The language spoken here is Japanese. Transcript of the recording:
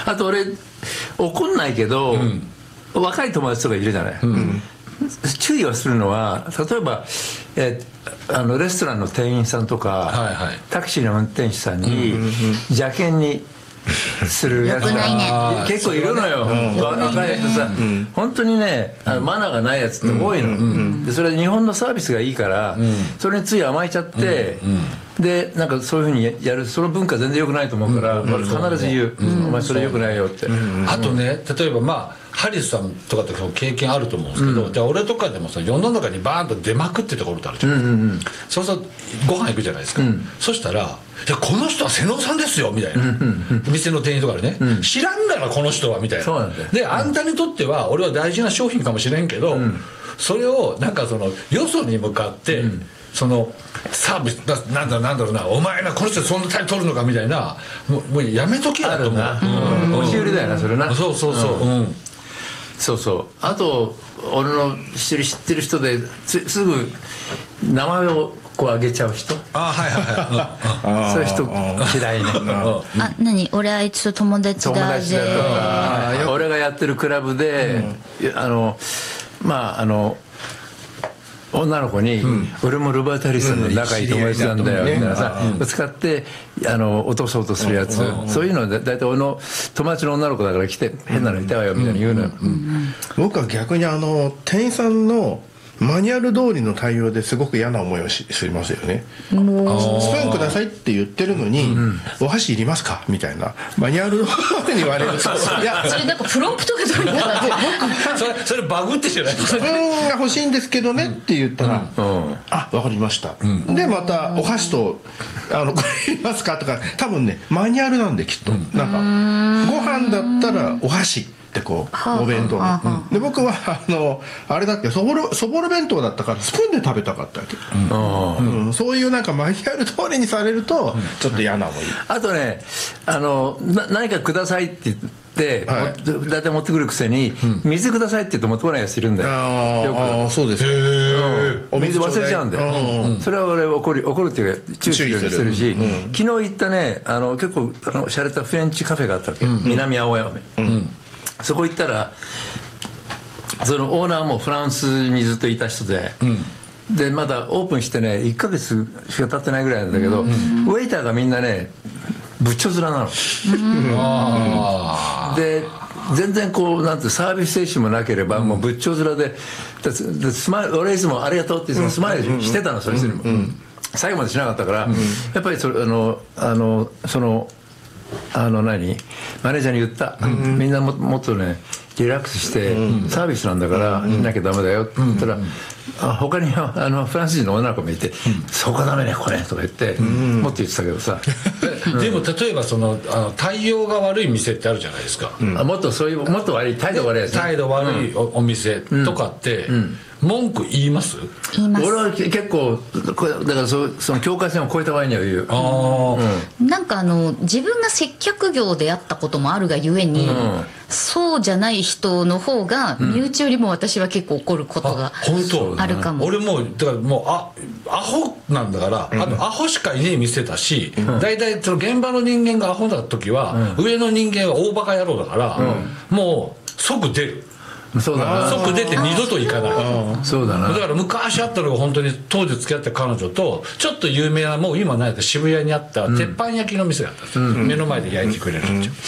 あと俺怒んないけど、若い友達とかいるじゃない、注意をするのは、例えば、レストランの店員さんとか、タクシーの運転手さんに邪険にするやつが結構いるのよ、若い人さ。本当にね、マナーがないやつって多いの、でそれは日本のサービスがいいから、それについ甘えちゃって、でなんかそういうふうにやる、その文化全然良くないと思うから、必ず言う、お前それ良くないよって。 あとね、例えばハリスさんとかって経験あると思うんですけど、じゃあ俺とかでもさ、世の中にバーンと出まくってるところってあるじゃん、そうするとご飯行くじゃないですか、そしたら「いやこの人は瀬能さんですよ」みたいな、店の店員とかでね、知らんがなこの人はみたいな。であんたにとっては俺は大事な商品かもしれんけど、それをなんかそのよそに向かって、そのサービスなんだろうな、お前なこの人そんな態度取るのかみたいな、もうやめとけやと思う。 押し売りだよなそれな。 そうそう。あと俺の知ってる人ですぐ名前をこう上げちゃう人、そういう人嫌いね。 何俺あいつと友達だぜ、 俺がやってるクラブで、女の子に「俺もロバート・ハリスさんの仲いい友達なんだよ」みたいなさ、使って落とそうとするやつ、そういうのは大体俺の友達の女の子だから来て変なのいたわよみたいに言うのよ。 僕は逆に店員さんのマニュアル通りの対応ですごく嫌な思いをしますよね。スプーンくださいって言ってるのに「お箸いりますか?」みたいなマニュアル通りに言われると、 いやそれなんかプロンプトがどうにかそれバグってじゃないですか。 スプーンが欲しいんですけどねって言ったら「あ、分かりました」でまたお箸と「これいりますか?」とか、多分ねマニュアルなんできっと、なんかご飯だったらお箸ってこうお弁当で、僕はあれだっけ、そぼろ弁当だったからスプーンで食べたかったわけ。そういうなんかマニュアル通りにされるとちょっと嫌な思い。 あとね、何かくださいって言って大体持ってくるくせに水くださいって言って持ってこないやついるんだよ。よく。 そうですよ。 お水忘れちゃうんだよ。それは俺怒るっていうか注意するし、昨日行ったね、結構洒落たフレンチカフェがあったわけ、南青山。そこ行ったらそのオーナーもフランスにずっといた人で、でまだオープンしてね1ヶ月しか経ってないぐらいなんだけど、ウェイターがみんなねぶっちょ面なの。で全然こうなんてサービス精神もなければ、もうぶっちょ面で俺いつもありがとうっていつもスマイルしてたの、それにも、最後までしなかったから、やっぱりそのマネージャーに言った、みんなもっとねリラックスしてサービスなんだからしなきゃダメだよって言ったら、他にフランス人の女の子もいて「そこダメねこれ」とか言ってもっと言ってたけどさ。 でも例えば対応が悪い店ってあるじゃないですか。 もっと悪い態度悪いやつ、 態度悪いお店とかって文句言います？ 俺は結構だからその境界線を越えた場合には言う。 なんか自分が接客業であったこともあるがゆえに、そうじゃない人の方が身内よりも私は結構怒ることがあるかも。 俺もだからもうアホなんだから、アホしかいねえ店だし、大体その現場の人間がアホだ時は、上の人間は大バカ野郎だから、もう即出る。 そうだな、 即出て二度と行かない。 そうだな。 だから昔あったのが本当に当時付き合った彼女とちょっと有名な、もう今ないけど渋谷にあった鉄板焼きの店があったんですよ。目の前で焼いてくれるんですよ。